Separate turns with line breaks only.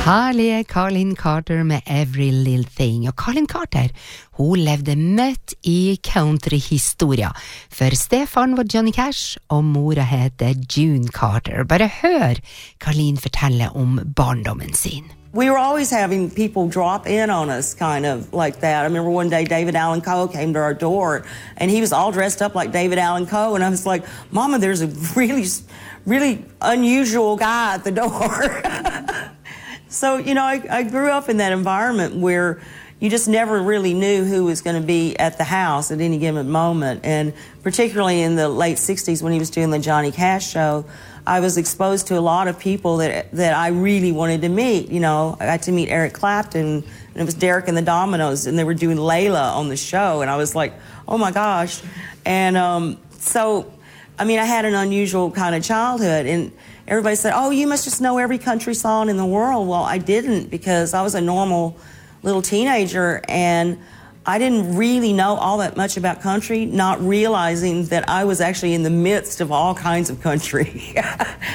Herlige Colin Carter med Every Little Thing. Og Colin Carter, hun levde møtt i countryhistoria. For Stefan var Johnny Cash, og mora heter June Carter. Bare hør Colin fortelle om barndommen sin.
We were always having people drop in on us kind of like that. I remember one day David Allan Coe came to our door and he was all dressed up like David Allan Coe, and I was like, Mama, there's a really unusual guy at the door. So, you know, I grew up in that environment where you just never really knew who was going to be at the house at any given moment. And particularly in the late 60s when he was doing the Johnny Cash show, I was exposed to a lot of people that I really wanted to meet. You know, I got to meet Eric Clapton, and it was Derek and the Dominoes, and they were doing Layla on the show, and I was like, oh my gosh. And so, I mean, I had an unusual kind of childhood, and everybody said, oh, you must just know every country song in the world. Well, I didn't, because I was a normal little teenager, and I didn't really know all that much about country, not realizing that I was actually in the midst of all kinds of country.